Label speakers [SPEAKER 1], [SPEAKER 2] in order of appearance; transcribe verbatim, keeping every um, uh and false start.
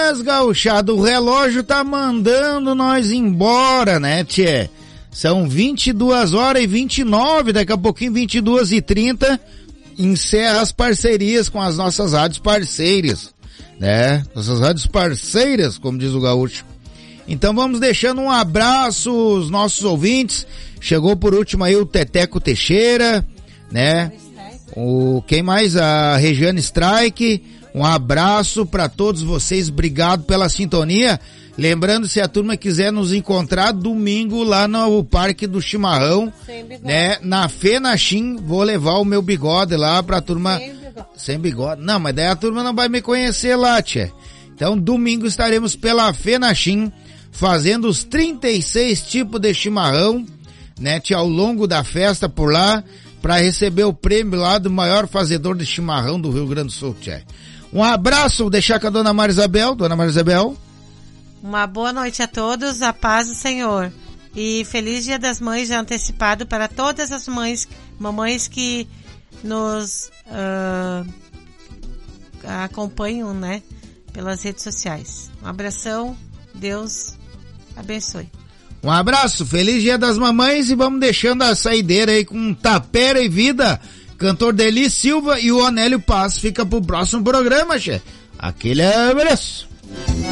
[SPEAKER 1] Mas, gauchado, o relógio tá mandando nós embora, né, tchê? São vinte e duas horas e vinte e nove, daqui a pouquinho vinte e duas e trinta, encerra as parcerias com as nossas rádios parceiras, né? Nossas rádios parceiras, como diz o gaúcho. Então vamos deixando um abraço aos nossos ouvintes. Chegou por último aí o Teteco Teixeira, né? O, quem mais? A Regiane Strike. Um abraço para todos vocês, obrigado pela sintonia. Lembrando, se a turma quiser nos encontrar domingo lá no Parque do Chimarrão, né, na Fenachim, vou levar o meu bigode lá pra turma... Sem bigode. Sem bigode. Não, mas daí a turma não vai me conhecer lá, tchê. Então, domingo estaremos pela Fenachim, fazendo os trinta e seis tipos de chimarrão, né, tchê, ao longo da festa por lá, pra receber o prêmio lá do maior fazedor de chimarrão do Rio Grande do Sul, tchê. Um abraço, vou deixar com a dona Marisabel. Dona Marisabel.
[SPEAKER 2] Uma boa noite a todos, a paz do Senhor. E feliz Dia das Mães já antecipado para todas as mães, mamães que nos uh, acompanham, né, pelas redes sociais. Um abração, Deus abençoe.
[SPEAKER 1] Um abraço, feliz Dia das Mamães e vamos deixando a saideira aí com Tapera e Vida, cantor Deli Silva e o Onélio Paz. Fica pro próximo programa, che. Aquele abraço.